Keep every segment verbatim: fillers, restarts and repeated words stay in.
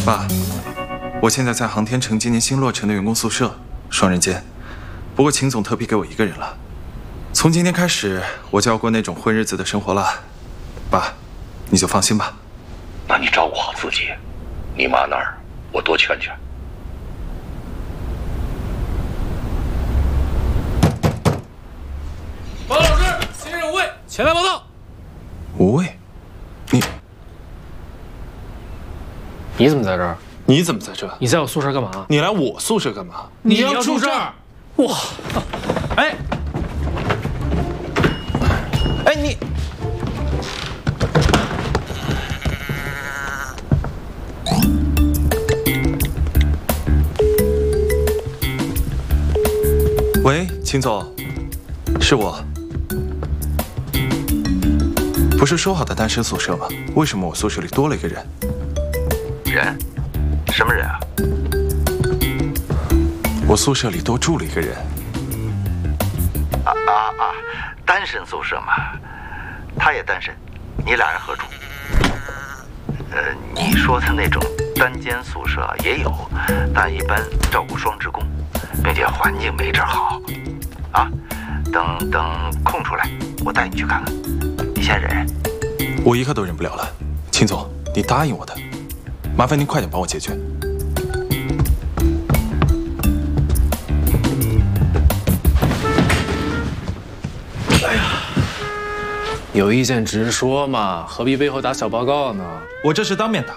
爸，我现在在航天城今年新落成的员工宿舍，双人间。不过秦总特批给我一个人了。从今天开始，我就要过那种混日子的生活了。爸，你就放心吧。 那你照顾好自己，你妈那儿我多劝劝。 报告老师，新任务卫前来报道。 无畏，你你怎么在这儿？ 你怎么在这？ 你在我宿舍干嘛？ 你来我宿舍干嘛？ 你要住这儿？哇！哎， 哎你， 喂，秦总，是我。不是说好的单身宿舍吗？为什么我宿舍里多了一个人？ 人？什么人啊？ 我宿舍里多住了一个人。 啊啊啊！单身宿舍嘛，他也单身，你俩人合住。呃，你说的那种单间宿舍也有，但一般照顾双职工，并且环境没这儿好。啊，等等空出来，我带你去看看。你先忍忍。 我一刻都忍不了了，秦总，你答应我的，麻烦您快点帮我解决。 有意见直说嘛，何必背后打小报告呢？ 我这是当面打。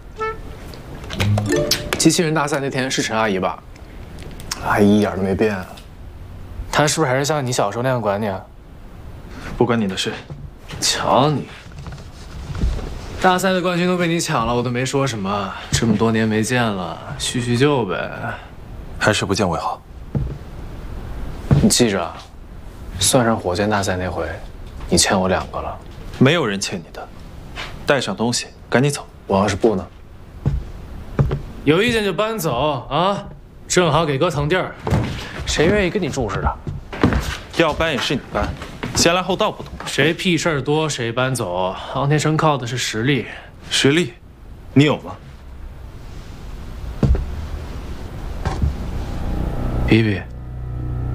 机器人大赛那天是陈阿姨吧？阿姨一点都没变。她是不是还是像你小时候那样管你啊？ 不关你的事。 瞧你，大赛的冠军都被你抢了，我都没说什么。这么多年没见了，叙叙旧呗。 还是不见为好。 你记着，算上火箭大赛那回。 你欠我两个了， 没有人欠你的。带上东西，赶紧走。 我要是不呢？有意见就搬走啊！正好给哥腾地儿，谁愿意跟你住似的？ 要搬也是你搬，先来后到不同。 谁屁事儿多谁搬走。航天城靠的是实力， 实力，你有吗？ 比比。